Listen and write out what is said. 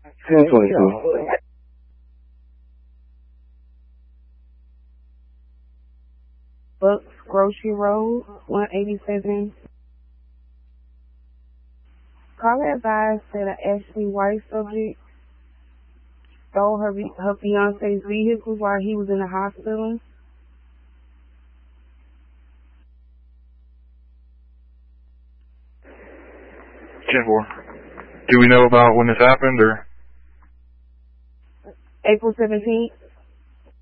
1022. Bucks Grocery Road, 187. Caller advised that an Ashley White subject stole her fiance's vehicle while he was in the hospital. Jen 4. Do we know about when this happened, or? April 17th.